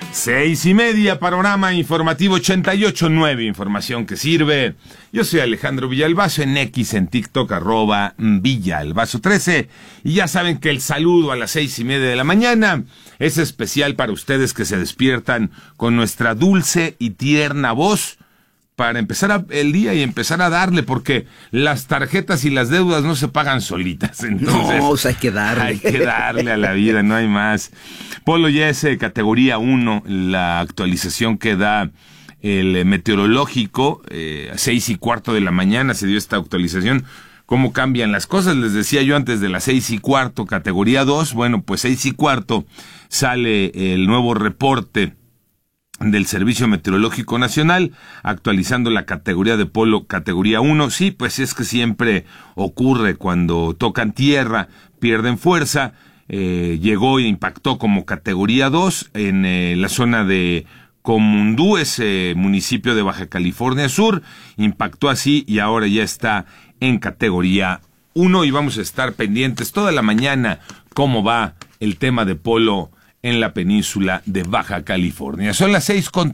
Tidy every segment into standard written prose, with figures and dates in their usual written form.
6:30, panorama informativo 88.9, información que sirve. Yo soy Alejandro Villalbazo, en X, en TikTok, @Villalbazo13. Y ya saben que el saludo a las 6:30 de la mañana es especial para ustedes que se despiertan con nuestra dulce y tierna voz para empezar el día y empezar a darle, porque las tarjetas y las deudas no se pagan solitas. Entonces, no, hay que darle. Hay que darle a la vida, no hay más. Polo ya es categoría 1, la actualización que da el meteorológico, 6:15 de la mañana se dio esta actualización. ¿Cómo cambian las cosas? Les decía yo antes de las 6:15, categoría 2, bueno, pues 6:15 sale el nuevo reporte del Servicio Meteorológico Nacional, actualizando la categoría de polo, categoría 1. Sí, pues es que siempre ocurre cuando tocan tierra, pierden fuerza. Llegó e impactó como categoría 2 en la zona de Comundú, ese municipio de Baja California Sur. Impactó así y ahora ya está en categoría 1 y vamos a estar pendientes toda la mañana cómo va el tema de polo en la península de Baja California. Son las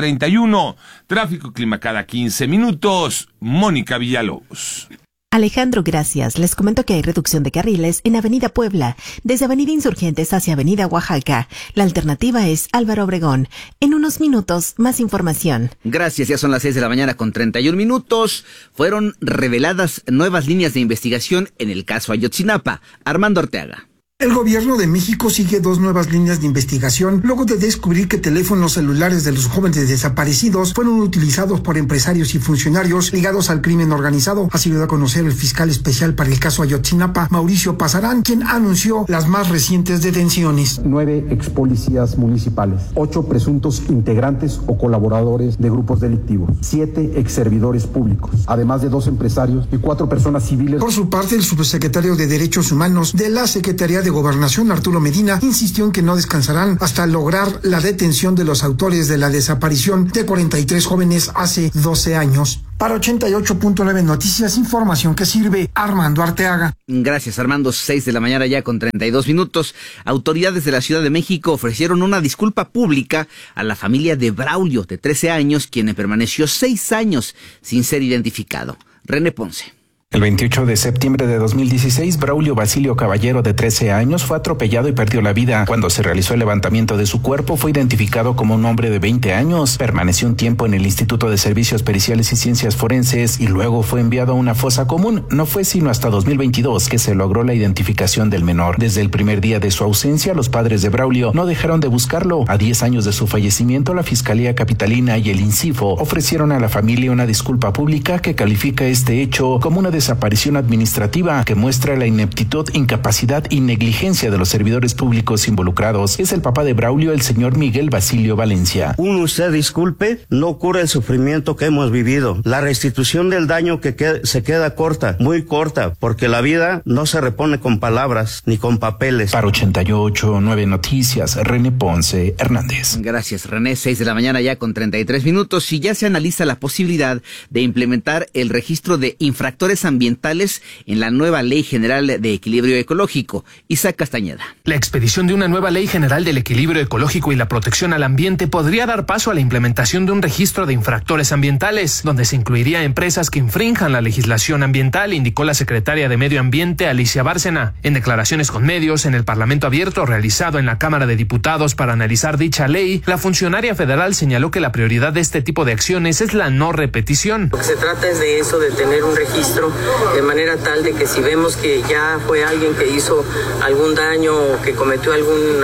6:31, tráfico, clima cada 15 minutos. Mónica Villalobos. Alejandro, gracias. Les comento que hay reducción de carriles en Avenida Puebla, desde Avenida Insurgentes hacia Avenida Oaxaca. La alternativa es Álvaro Obregón. En unos minutos, más información. Gracias, ya son las 6 de la mañana con 31 minutos. Fueron reveladas nuevas líneas de investigación en el caso Ayotzinapa. Armando Arteaga. El gobierno de México sigue 2 nuevas líneas de investigación luego de descubrir que teléfonos celulares de los jóvenes desaparecidos fueron utilizados por empresarios y funcionarios ligados al crimen organizado. Así lo dio a conocer el fiscal especial para el caso Ayotzinapa, Mauricio Pasarán, quien anunció las más recientes detenciones. 9 expolicías municipales, 8 presuntos integrantes o colaboradores de grupos delictivos, 7 exservidores públicos, además de 2 empresarios y 4 personas civiles. Por su parte, el subsecretario de Derechos Humanos de la Secretaría de Gobernación, Arturo Medina, insistió en que no descansarán hasta lograr la detención de los autores de la desaparición de 43 jóvenes hace 12 años. Para 88.9 Noticias, información que sirve. Armando Arteaga. Gracias, Armando. 6 de la mañana ya con 32 minutos. Autoridades de la Ciudad de México ofrecieron una disculpa pública a la familia de Braulio, de 13 años, quien permaneció 6 años sin ser identificado. René Ponce. El 28 de septiembre de 2016, Braulio Basilio Caballero, de 13 años, fue atropellado y perdió la vida. Cuando se realizó el levantamiento de su cuerpo, fue identificado como un hombre de 20 años. Permaneció un tiempo en el Instituto de Servicios Periciales y Ciencias Forenses y luego fue enviado a una fosa común. No fue sino hasta 2022 que se logró la identificación del menor. Desde el primer día de su ausencia, los padres de Braulio no dejaron de buscarlo. A 10 años de su fallecimiento, la Fiscalía Capitalina y el INCIFO ofrecieron a la familia una disculpa pública que califica este hecho como una desaparición administrativa que muestra la ineptitud, incapacidad y negligencia de los servidores públicos involucrados. Es el papá de Braulio, el señor Miguel Basilio Valencia. Usted disculpe, no cura el sufrimiento que hemos vivido. La restitución del daño se queda corta, muy corta, porque la vida no se repone con palabras ni con papeles. Para 88.9 Noticias, René Ponce Hernández. Gracias, René. 6 de la mañana ya con 33 minutos y ya se analiza la posibilidad de implementar el registro de infractores ambientales en la nueva Ley General de Equilibrio Ecológico. Isaac Castañeda. La expedición de una nueva Ley General del Equilibrio Ecológico y la protección al ambiente podría dar paso a la implementación de un registro de infractores ambientales, donde se incluiría empresas que infrinjan la legislación ambiental, indicó la secretaria de Medio Ambiente, Alicia Bárcena. En declaraciones con medios en el Parlamento Abierto realizado en la Cámara de Diputados para analizar dicha ley, la funcionaria federal señaló que la prioridad de este tipo de acciones es la no repetición. Lo que se trata es de eso, de tener un registro de manera tal de que si vemos que ya fue alguien que hizo algún daño o que cometió algún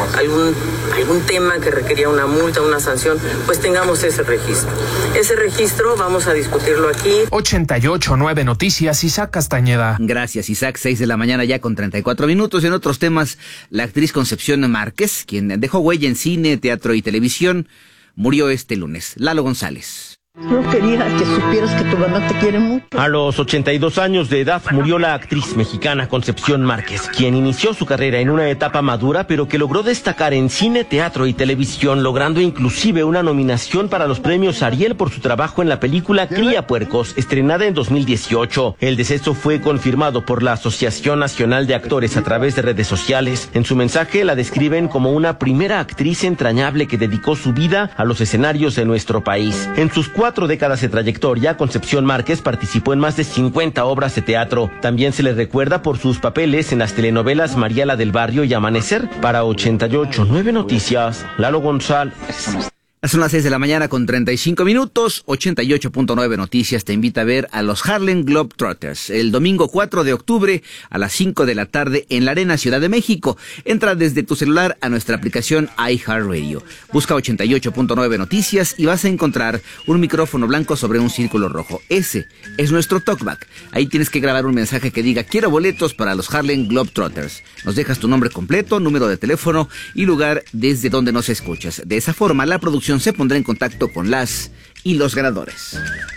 tema que requería una multa, una sanción, pues tengamos ese registro. Ese registro vamos a discutirlo aquí. 88.9 Noticias, Isaac Castañeda. Gracias, Isaac. 6 de la mañana ya con 34 minutos. En otros temas, la actriz Concepción Márquez, quien dejó huella en cine, teatro y televisión, murió este lunes. Lalo González. Yo quería que supieras que tu mamá te quiere mucho. A los 82 años de edad murió la actriz mexicana Concepción Márquez, quien inició su carrera en una etapa madura, pero que logró destacar en cine, teatro y televisión, logrando inclusive una nominación para los premios Ariel por su trabajo en la película Cría Puercos, estrenada en 2018. El deceso fue confirmado por la Asociación Nacional de Actores a través de redes sociales. En su mensaje la describen como una primera actriz entrañable que dedicó su vida a los escenarios de nuestro país. En sus 4 décadas de trayectoria, Concepción Márquez participó en más de 50 obras de teatro. También se le recuerda por sus papeles en las telenovelas María la del Barrio y Amanecer. Para 88.9 Noticias, Lalo González. Son las 6 de la mañana con 35 minutos. 88.9 Noticias te invita a ver a los Harlem Globetrotters el domingo 4 de octubre a las 5 de la tarde en la Arena Ciudad de México. Entra desde tu celular a nuestra aplicación iHeartRadio. Busca 88.9 Noticias y vas a encontrar un micrófono blanco sobre un círculo rojo. Ese es nuestro talkback. Ahí tienes que grabar un mensaje que diga: quiero boletos para los Harlem Globetrotters. Nos dejas tu nombre completo, número de teléfono y lugar desde donde nos escuchas. De esa forma, la producción se pondrá en contacto con las y los ganadores.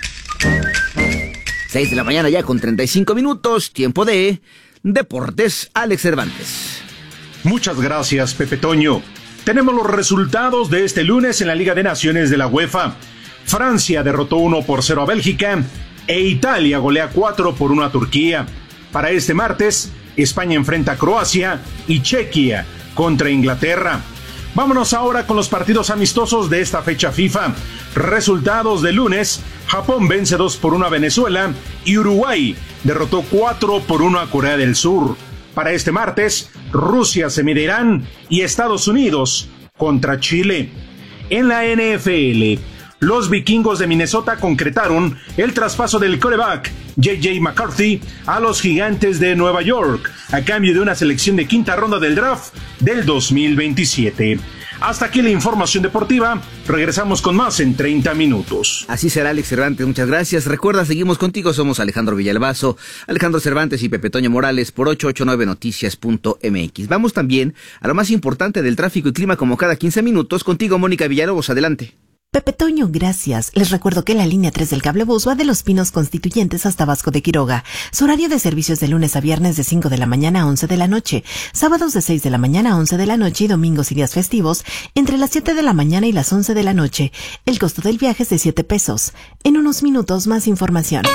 6 de la mañana ya con 35 minutos, tiempo de Deportes. Alex Cervantes. Muchas gracias, Pepe Toño. Tenemos los resultados de este lunes en la Liga de Naciones de la UEFA. Francia derrotó 1-0 a Bélgica e Italia golea 4-1 a Turquía. Para este martes, España enfrenta a Croacia y Chequia contra Inglaterra. Vámonos ahora con los partidos amistosos de esta fecha FIFA. Resultados de lunes: Japón vence 2-1 a Venezuela y Uruguay derrotó 4-1 a Corea del Sur. Para este martes, Rusia se mide a Irán y Estados Unidos contra Chile. En la NFL, los vikingos de Minnesota concretaron el traspaso del quarterback J.J. McCarthy a los Gigantes de Nueva York a cambio de una selección de quinta ronda del draft del 2027. Hasta aquí la información deportiva. Regresamos con más en 30 minutos. Así será, Alex Cervantes, muchas gracias. Recuerda, seguimos contigo, somos Alejandro Villalbazo, Alejandro Cervantes y Pepe Toño Morales por 889noticias.mx. Vamos también a lo más importante del tráfico y clima como cada 15 minutos. Contigo, Mónica Villalobos, adelante. Pepe Toño, gracias. Les recuerdo que la línea 3 del cablebús va de Los Pinos Constituyentes hasta Vasco de Quiroga. Su horario de servicios de lunes a viernes de 5 de la mañana a 11 de la noche, sábados de 6 de la mañana a 11 de la noche y domingos y días festivos entre las 7 de la mañana y las 11 de la noche. El costo del viaje es de $7. En unos minutos más información.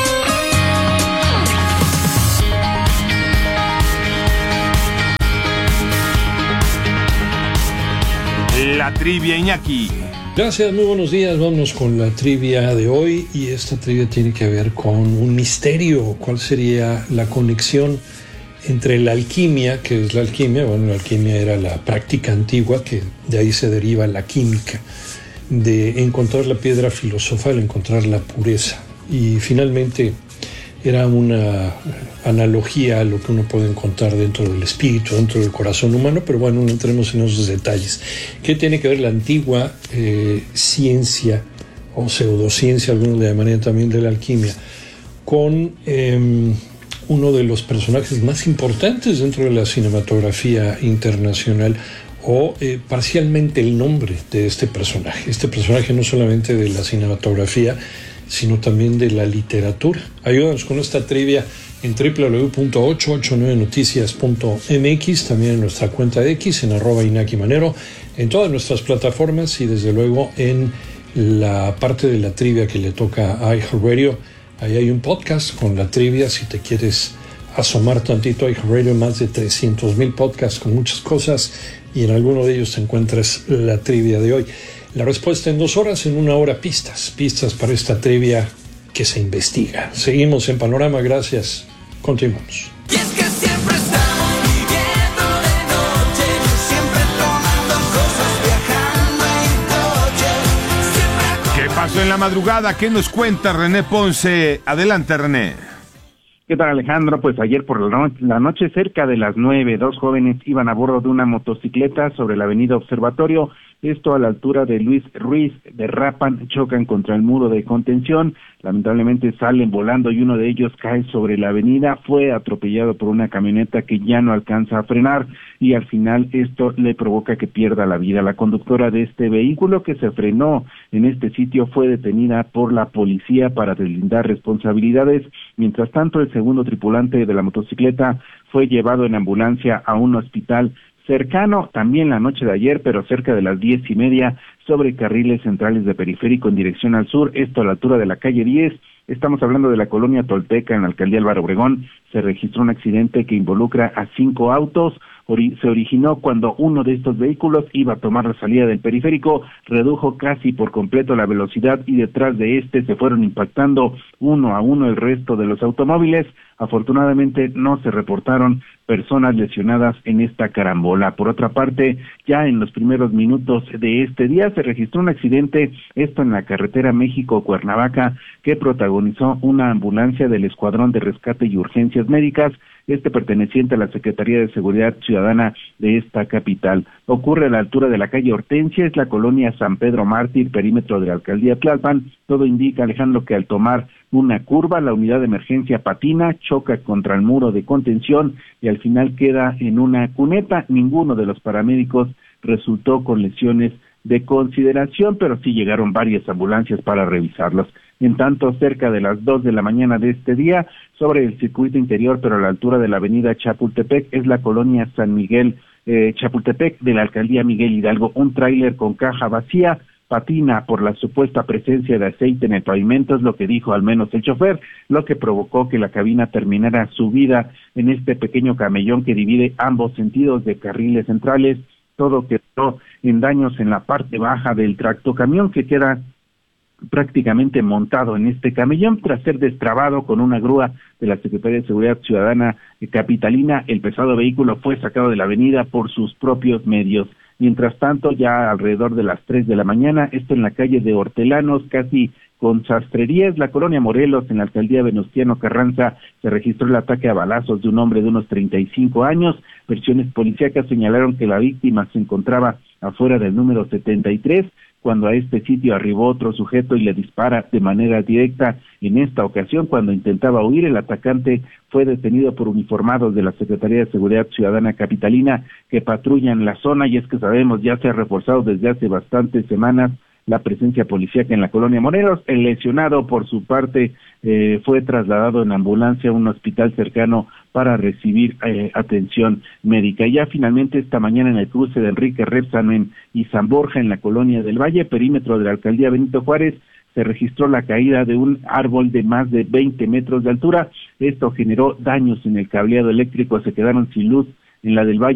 La trivia, Iñaki. Gracias, muy buenos días. Vámonos con la trivia de hoy y esta trivia tiene que ver con un misterio. ¿Cuál sería la conexión entre la alquimia? ¿Qué es la alquimia? Bueno, la alquimia era la práctica antigua, que de ahí se deriva la química, de encontrar la piedra filosofal, encontrar la pureza. Y finalmente era una analogía a lo que uno puede encontrar dentro del espíritu, dentro del corazón humano, pero bueno, no entremos en esos detalles. ¿Qué tiene que ver la antigua ciencia o pseudociencia, algunos le llamarían también, de la alquimia, con uno de los personajes más importantes dentro de la cinematografía internacional, o parcialmente el nombre de este personaje? Este personaje no solamente de la cinematografía, sino también de la literatura. Ayúdanos con esta trivia en www.889noticias.mx, también en nuestra cuenta de X, en @InakiManero, en todas nuestras plataformas y desde luego en la parte de la trivia que le toca a iHeartRadio. Ahí hay un podcast con la trivia, si te quieres asomar tantito a iHeartRadio, más de 300,000 podcasts con muchas cosas, y en alguno de ellos te encuentras la trivia de hoy. La respuesta en 2 horas, en 1 hora pistas para esta trivia que se investiga. Seguimos en Panorama, gracias. Continuamos. Y es que siempre estamos viviendo de noche, siempre tomando cosas, viajando en coche. ¿Qué pasó en la madrugada? ¿Qué nos cuenta René Ponce? Adelante, René. ¿Qué tal, Alejandro? Pues ayer por la noche, cerca de las 9, 2 jóvenes iban a bordo de una motocicleta sobre la avenida Observatorio esto a la altura de Luis Ruiz, derrapan, chocan contra el muro de contención, lamentablemente salen volando y uno de ellos cae sobre la avenida, fue atropellado por una camioneta que ya no alcanza a frenar y al final esto le provoca que pierda la vida. La conductora de este vehículo que se frenó en este sitio fue detenida por la policía para deslindar responsabilidades. Mientras tanto, el segundo tripulante de la motocicleta fue llevado en ambulancia a un hospital cercano, también la noche de ayer, pero cerca de las 10:30, sobre carriles centrales de Periférico en dirección al sur, esto a la altura de la calle 10. Estamos hablando de la colonia Tolteca, en la alcaldía Álvaro Obregón. Se registró un accidente que involucra a 5 autos. Se originó cuando uno de estos vehículos iba a tomar la salida del periférico, redujo casi por completo la velocidad y detrás de este se fueron impactando uno a uno el resto de los automóviles. Afortunadamente no se reportaron personas lesionadas en esta carambola. Por otra parte, ya en los primeros minutos de este día se registró un accidente, esto en la carretera México-Cuernavaca, que protagonizó una ambulancia del Escuadrón de Rescate y Urgencias Médicas, perteneciente a la Secretaría de Seguridad Ciudadana de esta capital. Ocurre a la altura de la calle Hortensia, es la colonia San Pedro Mártir, perímetro de la alcaldía Tlalpan. Todo indica, Alejandro, que al tomar una curva, la unidad de emergencia patina, choca contra el muro de contención y al final queda en una cuneta. Ninguno de los paramédicos resultó con lesiones de consideración, pero sí llegaron varias ambulancias para revisarlos. En tanto, cerca de las 2 de la mañana de este día, sobre el circuito interior, pero a la altura de la avenida Chapultepec, es la colonia San Miguel Chapultepec de la alcaldía Miguel Hidalgo. Un tráiler con caja vacía patina por la supuesta presencia de aceite en el pavimento, es lo que dijo al menos el chofer, lo que provocó que la cabina terminara subida en este pequeño camellón que divide ambos sentidos de carriles centrales. Todo quedó en daños en la parte baja del tractocamión, que queda prácticamente montado en este camellón tras ser destrabado con una grúa de la Secretaría de Seguridad Ciudadana capitalina. El pesado vehículo fue sacado de la avenida por sus propios medios. Mientras tanto, ya alrededor de las 3 de la mañana, esto en la calle de Hortelanos, casi con Sastrerías, la colonia Morelos, en la alcaldía Venustiano Carranza, se registró el ataque a balazos de un hombre de unos 35 años. Versiones policíacas señalaron que la víctima se encontraba afuera del número 73, cuando a este sitio arribó otro sujeto y le dispara de manera directa. En esta ocasión, cuando intentaba huir, el atacante fue detenido por uniformados de la Secretaría de Seguridad Ciudadana capitalina que patrullan la zona, y es que sabemos ya se ha reforzado desde hace bastantes semanas la presencia policíaca en la colonia Morelos. El lesionado, por su parte, fue trasladado en ambulancia a un hospital cercano para recibir atención médica. Ya finalmente esta mañana en el cruce de Enrique Repsamen y San Borja en la colonia del Valle, perímetro de la alcaldía Benito Juárez, se registró la caída de un árbol de más de 20 metros de altura. Esto generó daños en el cableado eléctrico, se quedaron sin luz en la del Valle